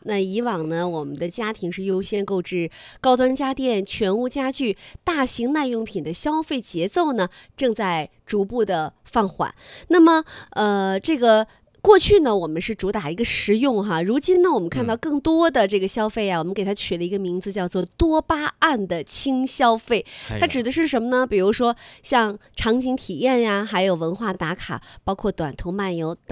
那以往呢，我们的家庭是优先购置高端家电、全屋家具、大型耐用品的消费节奏呢，正在逐步的放缓。那么，这个。过去呢，我们是主打一个实用哈，如今呢，我们看到更多的这个消费啊，我们给它取了一个名字，叫做多巴胺的轻消费。它指的是什么呢？比如说像场景体验呀，还有文化打卡，包括短途漫游等。